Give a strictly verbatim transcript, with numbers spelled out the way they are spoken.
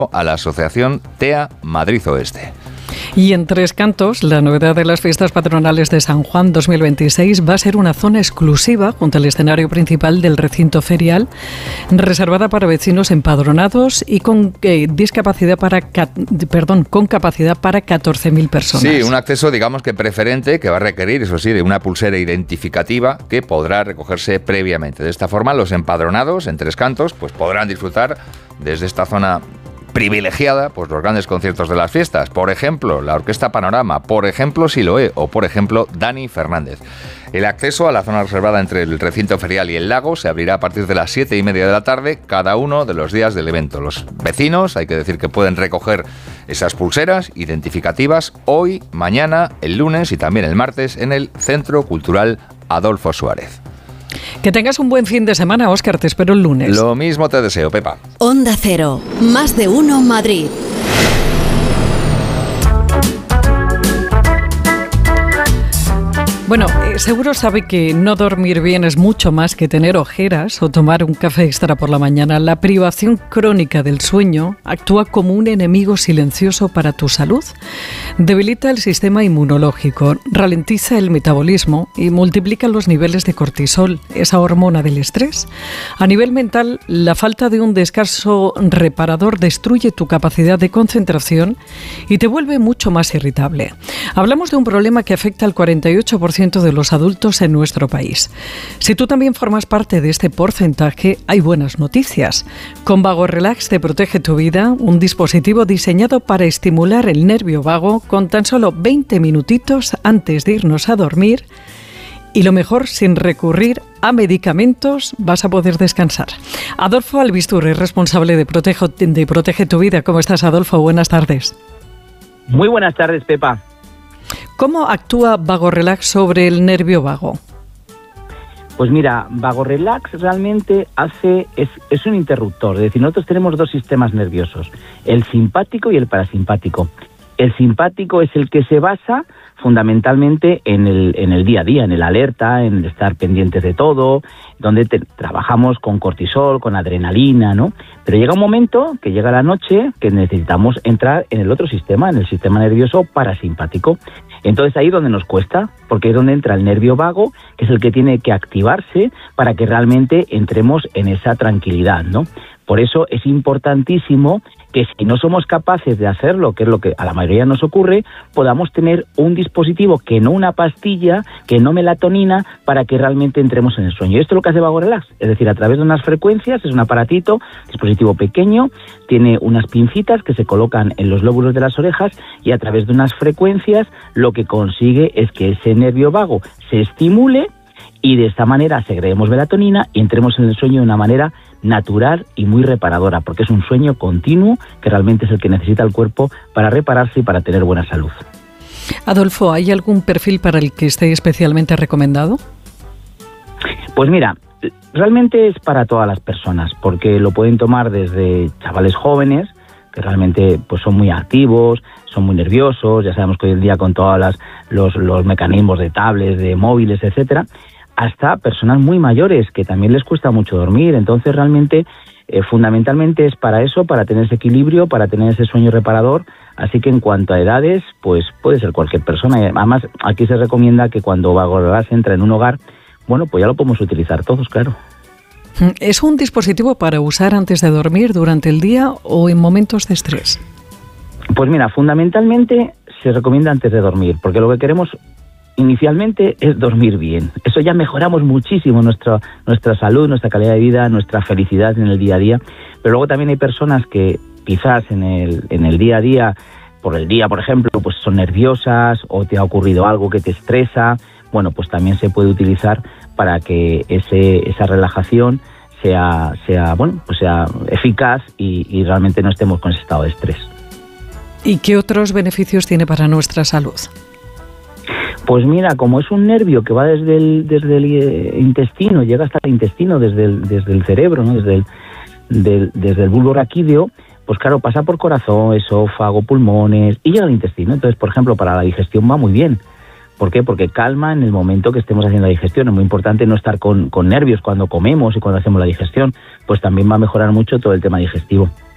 a la asociación T E A Madrid Oeste. Y en Tres Cantos, la novedad de las fiestas patronales de San Juan dos mil veintiséis va a ser una zona exclusiva junto al escenario principal del recinto ferial, reservada para vecinos empadronados y con eh, discapacidad para perdón, con capacidad para catorce mil personas. Sí, un acceso, digamos que preferente, que va a requerir, eso sí, de una pulsera identificativa que podrá recogerse previamente. De esta forma, los empadronados en Tres Cantos pues podrán disfrutar desde esta zona privilegiada, pues los grandes conciertos de las fiestas. Por ejemplo, la Orquesta Panorama, por ejemplo, Siloé o por ejemplo, Dani Fernández. El acceso a la zona reservada entre el recinto ferial y el lago se abrirá a partir de las siete y media de la tarde cada uno de los días del evento. Los vecinos, hay que decir que pueden recoger esas pulseras identificativas hoy, mañana, el lunes y también el martes en el Centro Cultural Adolfo Suárez. Que tengas un buen fin de semana, Óscar, te espero el lunes. Lo mismo te deseo, Pepa. Onda Cero, más de uno Madrid. Bueno, eh, seguro sabe que no dormir bien es mucho más que tener ojeras o tomar un café extra por la mañana. La privación crónica del sueño actúa como un enemigo silencioso para tu salud. Debilita el sistema inmunológico, ralentiza el metabolismo y multiplica los niveles de cortisol, esa hormona del estrés. A nivel mental, la falta de un descanso reparador destruye tu capacidad de concentración y te vuelve mucho más irritable. Hablamos de un problema que afecta al cuarenta y ocho por ciento de los adultos en nuestro país. Si tú también formas parte de este porcentaje, hay buenas noticias. Con Vago Relax te protege tu vida, un dispositivo diseñado para estimular el nervio vago con tan solo veinte minutitos antes de irnos a dormir. Y lo mejor, sin recurrir a medicamentos, vas a poder descansar. Adolfo Albistur, responsable de Protege, de Protege tu Vida. ¿Cómo estás, Adolfo? Buenas tardes. Muy buenas tardes, Pepa. ¿Cómo actúa Vago Relax sobre el nervio vago? Pues mira, Vago Relax realmente hace es, es un interruptor. Es decir, nosotros tenemos dos sistemas nerviosos, el simpático y el parasimpático. El simpático es el que se basa fundamentalmente en el, en el día a día, en el alerta, en estar pendientes de todo, donde te, trabajamos con cortisol, con adrenalina, ¿no? Pero llega un momento, que llega la noche, que necesitamos entrar en el otro sistema, en el sistema nervioso parasimpático. Entonces ahí es donde nos cuesta, porque es donde entra el nervio vago, que es el que tiene que activarse para que realmente entremos en esa tranquilidad, ¿no? Por eso es importantísimo que si no somos capaces de hacerlo, que es lo que a la mayoría nos ocurre, podamos tener un dispositivo que no una pastilla, que no melatonina, para que realmente entremos en el sueño. Y esto es lo que hace Vago Relax, es decir, a través de unas frecuencias, es un aparatito, dispositivo pequeño, tiene unas pincitas que se colocan en los lóbulos de las orejas y a través de unas frecuencias lo que consigue es que ese nervio vago se estimule y de esta manera segreguemos melatonina y entremos en el sueño de una manera natural y muy reparadora, porque es un sueño continuo que realmente es el que necesita el cuerpo para repararse y para tener buena salud. Adolfo, ¿hay algún perfil para el que esté especialmente recomendado? Pues mira, realmente es para todas las personas, porque lo pueden tomar desde chavales jóvenes, que realmente pues son muy activos, son muy nerviosos, ya sabemos que hoy en día con todos las, los, los mecanismos de tablets, de móviles, etcétera, hasta personas muy mayores que también les cuesta mucho dormir. Entonces realmente eh, fundamentalmente es para eso, para tener ese equilibrio, para tener ese sueño reparador. Así que en cuanto a edades, pues puede ser cualquier persona. Y además aquí se recomienda que cuando Vago Relax entra en un hogar, bueno, pues ya lo podemos utilizar todos, claro. ¿Es un dispositivo para usar antes de dormir, durante el día o en momentos de estrés? Pues mira, fundamentalmente se recomienda antes de dormir, porque lo que queremos inicialmente es dormir bien. Eso ya mejoramos muchísimo nuestra, nuestra salud, nuestra calidad de vida, nuestra felicidad en el día a día. Pero luego también hay personas que quizás en el, en el día a día, por el día, por ejemplo, pues son nerviosas o te ha ocurrido algo que te estresa. Bueno, pues también se puede utilizar para que ese, esa relajación sea, sea, bueno, pues sea eficaz y, y realmente no estemos con ese estado de estrés. ¿Y qué otros beneficios tiene para nuestra salud? Pues mira, como es un nervio que va desde el, desde el intestino, llega hasta el intestino, desde el, desde el cerebro, ¿no? desde, el, del, desde el bulbo raquídeo, pues claro, pasa por corazón, esófago, pulmones y llega al intestino. Entonces, por ejemplo, para la digestión va muy bien. ¿Por qué? Porque calma en el momento que estemos haciendo la digestión. Es muy importante no estar con, con nervios cuando comemos y cuando hacemos la digestión, pues también va a mejorar mucho todo el tema digestivo.